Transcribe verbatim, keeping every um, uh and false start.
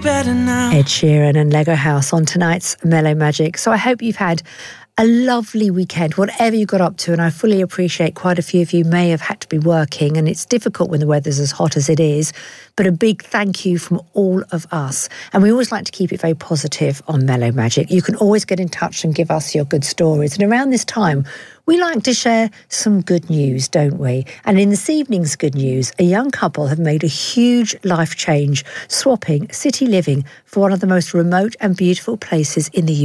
better now. Ed Sheeran and Lego House on tonight's Mellow Magic. So I hope you've had a lovely weekend, whatever you got up to, and I fully appreciate quite a few of you may have had to be working, and it's difficult when the weather's as hot as it is, but a big thank you from all of us. And we always like to keep it very positive on Mellow Magic. You can always get in touch and give us your good stories. And around this time, we like to share some good news, don't we? And in this evening's good news, a young couple have made a huge life change, swapping city living for one of the most remote and beautiful places in the U K.